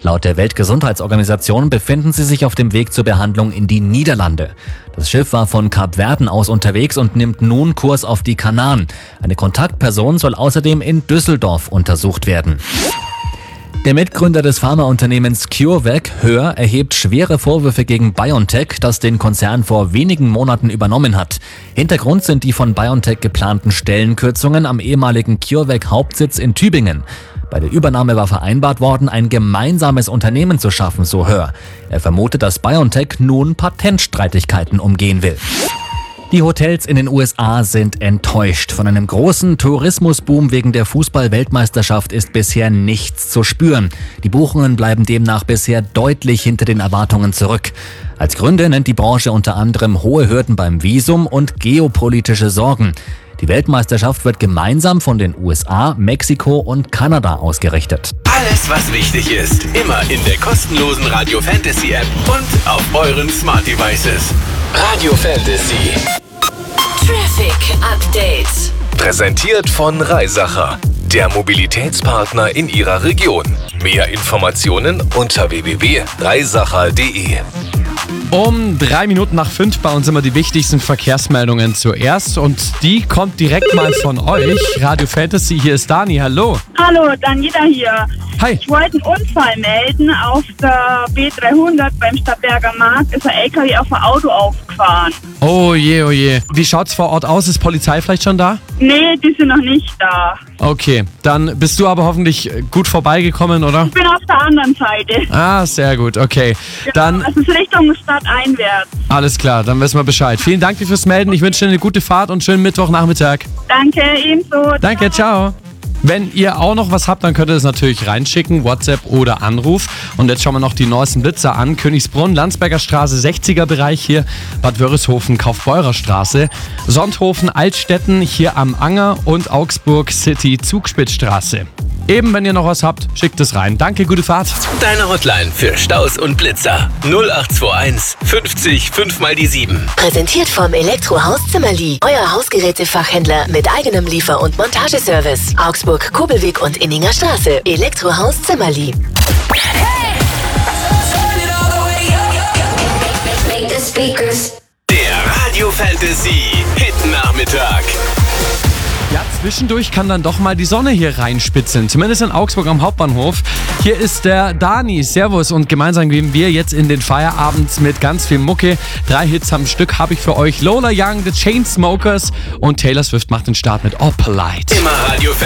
Laut der Weltgesundheitsorganisation befinden sie sich auf dem Weg zur Behandlung in die Niederlande. Das Schiff war von Kapverden aus unterwegs und nimmt nun Kurs auf die Kanaren. Eine Kontaktperson soll außerdem in Düsseldorf untersucht werden. Der Mitgründer des Pharmaunternehmens CureVac, Höhr, erhebt schwere Vorwürfe gegen BioNTech, das den Konzern vor wenigen Monaten übernommen hat. Hintergrund sind die von BioNTech geplanten Stellenkürzungen am ehemaligen CureVac-Hauptsitz in Tübingen. Bei der Übernahme war vereinbart worden, ein gemeinsames Unternehmen zu schaffen, so Höhr. Er vermutet, dass BioNTech nun Patentstreitigkeiten umgehen will. Die Hotels in den USA sind enttäuscht. Von einem großen Tourismusboom wegen der Fußball-Weltmeisterschaft ist bisher nichts zu spüren. Die Buchungen bleiben demnach bisher deutlich hinter den Erwartungen zurück. Als Gründe nennt die Branche unter anderem hohe Hürden beim Visum und geopolitische Sorgen. Die Weltmeisterschaft wird gemeinsam von den USA, Mexiko und Kanada ausgerichtet. Alles, was wichtig ist, immer in der kostenlosen Radio Fantasy App und auf euren Smart Devices. Radio Fantasy. Traffic Update. Präsentiert von Reisacher, der Mobilitätspartner in Ihrer Region. Mehr Informationen unter www.reisacher.de. Um 5:03 bei uns immer die wichtigsten Verkehrsmeldungen zuerst und die kommt direkt mal von euch. Radio Fantasy, hier ist Dani, hallo. Hallo, Daniela hier. Hi. Ich wollte einen Unfall melden. Auf der B300 beim Stadtberger Markt ist ein LKW auf ein Auto aufgefahren. Oh je, oh je. Wie schaut's vor Ort aus? Ist Polizei vielleicht schon da? Nee, die sind noch nicht da. Okay, dann bist du aber hoffentlich gut vorbeigekommen, oder? Ich bin auf der anderen Seite. Ah, sehr gut, okay. Genau, Dann, es ist Richtung Stadt einwärts. alles klar, dann wissen wir Bescheid. Vielen Dank dir fürs Melden. Ich wünsche dir eine gute Fahrt und schönen Mittwochnachmittag. Danke, ebenso. Danke, ciao. Wenn ihr auch noch was habt, dann könnt ihr das natürlich reinschicken, WhatsApp oder Anruf. Und jetzt schauen wir noch die neuesten Blitzer an. Königsbrunn, Landsberger Straße, 60er Bereich hier, Bad Wörishofen, Kaufbeurer Straße, Sonthofen, Altstetten hier am Anger und Augsburg City, Zugspitzstraße. Eben, wenn ihr noch was habt, schickt es rein. Danke, gute Fahrt. Deine Hotline für Staus und Blitzer 0821 50 5 mal die 7. Präsentiert vom Elektrohaus Zimmerli. Euer Hausgerätefachhändler mit eigenem Liefer- und Montageservice. Augsburg, Kobelweg und Inninger Straße. Elektrohaus Zimmerli. Der Radio Fantasy Hit-Nachmittag. Ja, zwischendurch kann dann doch mal die Sonne hier reinspitzeln. Zumindest in Augsburg am Hauptbahnhof. Hier ist der Dani. Servus. Und gemeinsam gehen wir jetzt in den Feierabend mit ganz viel Mucke. 3 Hits am Stück habe ich für euch. Lola Young, The Chainsmokers und Taylor Swift macht den Start mit Opalite. Immer Radio Fantasy.